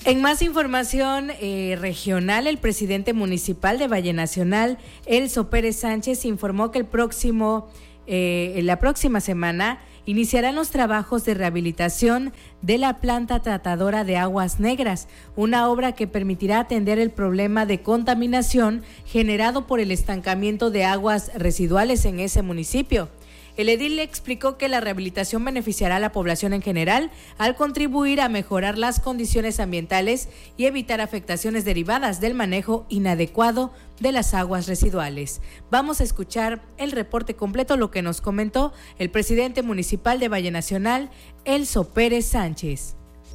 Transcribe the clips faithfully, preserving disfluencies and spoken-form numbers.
En más información eh, regional, el presidente municipal de Valle Nacional, Elso Pérez Sánchez, informó que el próximo, eh, la próxima semana iniciarán los trabajos de rehabilitación de la planta tratadora de aguas negras, una obra que permitirá atender el problema de contaminación generado por el estancamiento de aguas residuales en ese municipio. El edil le explicó que la rehabilitación beneficiará a la población en general al contribuir a mejorar las condiciones ambientales y evitar afectaciones derivadas del manejo inadecuado de las aguas residuales. Vamos a escuchar el reporte completo, lo que nos comentó el presidente municipal de Valle Nacional, Elso Pérez Sánchez.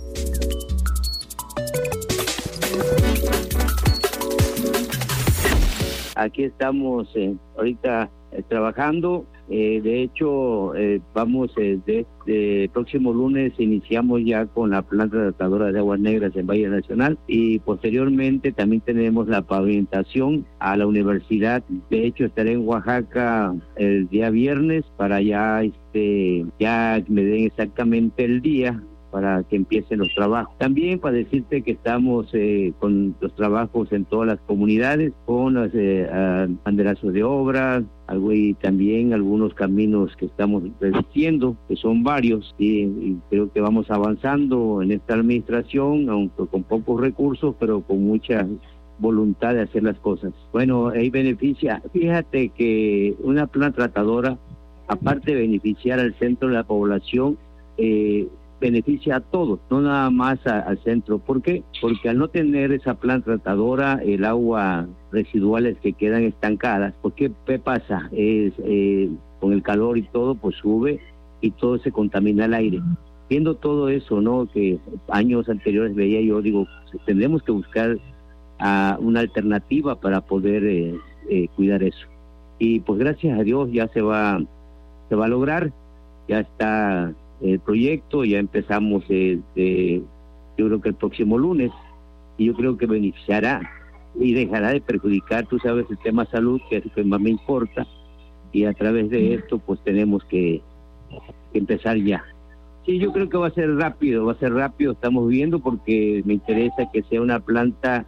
Aquí estamos eh, ahorita eh, trabajando. Eh, de hecho, eh, vamos, eh, de, de próximo lunes iniciamos ya con la planta tratadora de aguas negras en Valle Nacional y posteriormente también tenemos la pavimentación a la universidad. De hecho, estaré en Oaxaca el día viernes para ya, este, ya me den exactamente el día para que empiecen los trabajos. También para decirte que estamos eh, con los trabajos en todas las comunidades, con los eh, banderazos de obra, y también algunos caminos que estamos reduciendo, que son varios, y, y creo que vamos avanzando en esta administración, aunque con pocos recursos, pero con mucha voluntad de hacer las cosas. Bueno, ahí beneficia, fíjate que una planta tratadora, aparte de beneficiar al centro de la población, eh, beneficia a todos, no nada más a, al centro. ¿Por qué? Porque al no tener esa planta tratadora, el agua residuales que quedan estancadas, ¿por qué, qué pasa? Es, eh, con el calor y todo, pues sube y todo se contamina el aire. Viendo todo eso, ¿no? Que años anteriores veía yo, digo, pues, tendremos que buscar uh, una alternativa para poder eh, eh, cuidar eso. Y pues gracias a Dios ya se va, se va a lograr, ya está el proyecto, ya empezamos eh, de, yo creo que el próximo lunes, y yo creo que beneficiará y dejará de perjudicar, tú sabes, el tema salud, que es lo que más me importa, y a través de esto pues tenemos que, que empezar ya. Sí, yo creo que va a ser rápido, va a ser rápido, estamos viendo, porque me interesa que sea una planta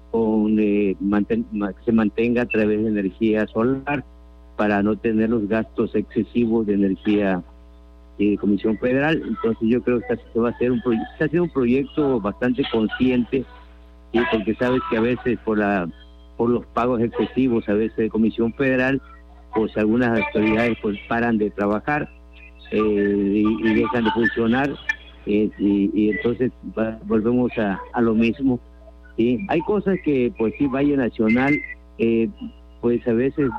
con eh, manten, que se mantenga a través de energía solar, para no tener los gastos excesivos de energía de Comisión Federal. Entonces yo creo que este va a ser un proyecto, está haciendo un proyecto bastante consciente, ¿sí? Porque sabes que a veces por la por los pagos excesivos a veces de Comisión Federal, pues algunas autoridades pues paran de trabajar eh, y, y dejan de funcionar, eh, y, y entonces va, volvemos a, a lo mismo, ¿sí? Hay cosas que pues sí, Valle Nacional eh, pues a veces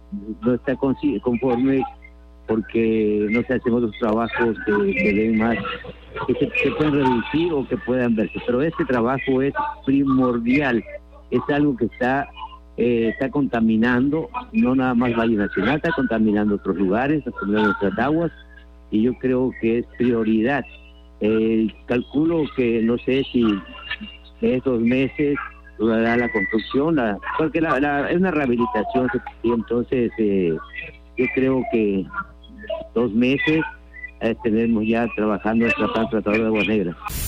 no está conforme, porque no se hacen otros trabajos que, que den más, que se, se pueden reducir o que puedan verse, pero este trabajo es primordial, es algo que está eh, está contaminando, no nada más Valle Nacional, está contaminando otros lugares, está contaminando nuestras aguas, y yo creo que es prioridad. Eh, calculo que no sé si en estos meses durará la construcción, la, porque la, la, es una rehabilitación, y entonces eh, yo creo que dos meses eh, tenemos ya trabajando nuestra planta tratadora de aguas negras.